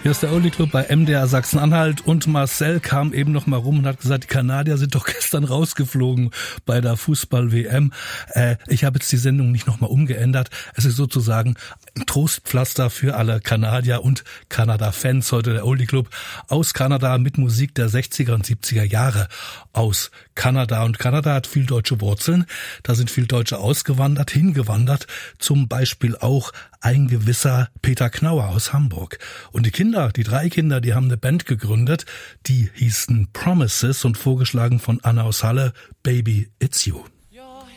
Hier ist der Oldie Club bei MDR Sachsen-Anhalt und Marcel kam eben noch mal rum und hat gesagt, die Kanadier sind doch gestern rausgeflogen bei der Fußball-WM. Ich habe jetzt die Sendung nicht noch mal umgeändert. Es ist sozusagen ein Trostpflaster für alle Kanadier und Kanada-Fans. Heute der Oldie Club aus Kanada mit Musik der 60er und 70er Jahre aus Kanada. Und Kanada hat viel deutsche Wurzeln. Da sind viel Deutsche ausgewandert, hingewandert. Zum Beispiel auch ein gewisser Peter Knauer aus Hamburg. Und die Kinder, die 3 Kinder, die haben eine Band gegründet, die hießen Promises und vorgeschlagen von Anna aus Halle, Baby, It's You.